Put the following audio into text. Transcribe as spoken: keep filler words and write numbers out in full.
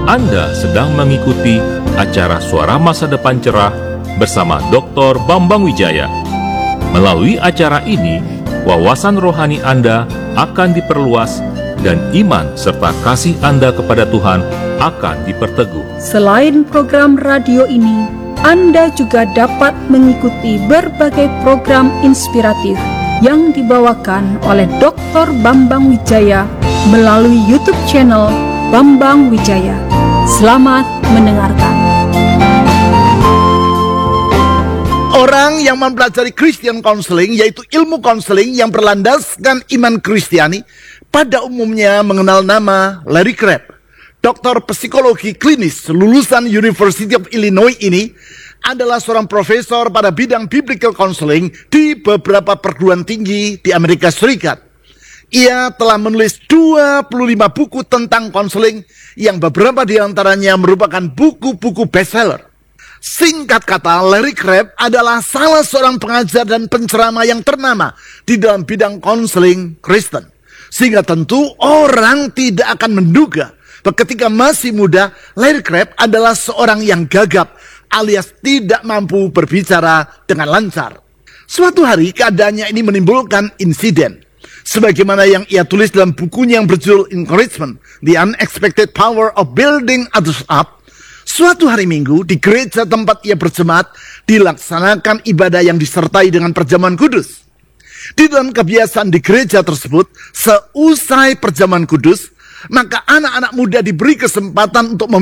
Anda sedang mengikuti acara Suara Masa Depan Cerah bersama doktor Bambang Wijaya. Melalui acara ini, wawasan rohani Anda akan diperluas dan iman serta kasih Anda kepada Tuhan akan diperteguh. Selain program radio ini, Anda juga dapat mengikuti berbagai program inspiratif yang dibawakan oleh doktor Bambang Wijaya melalui YouTube channel Bambang Wijaya. Selamat mendengarkan. Orang yang mempelajari Christian Counseling, yaitu ilmu konseling yang berlandaskan iman Kristiani, pada umumnya mengenal nama Larry Crabb. Doktor psikologi klinis lulusan University of Illinois ini adalah seorang profesor pada bidang biblical counseling di beberapa perguruan tinggi di Amerika Serikat. Ia telah menulis dua puluh lima buku tentang konseling yang beberapa di antaranya merupakan buku-buku bestseller. Singkat kata, Larry Crabb adalah salah seorang pengajar dan penceramah yang ternama di dalam bidang konseling Kristen. Sehingga tentu orang tidak akan menduga bahwa ketika masih muda, Larry Crabb adalah seorang yang gagap alias tidak mampu berbicara dengan lancar. Suatu hari keadaannya ini menimbulkan insiden. Sebagaimana yang ia tulis dalam bukunya yang berjudul Encouragement, The Unexpected Power of Building Others Up. Suatu hari Minggu di gereja tempat ia berjemaat dilaksanakan ibadah yang disertai dengan perjamuan kudus. Di dalam kebiasaan di gereja tersebut, seusai perjamuan kudus, maka anak-anak muda diberi kesempatan untuk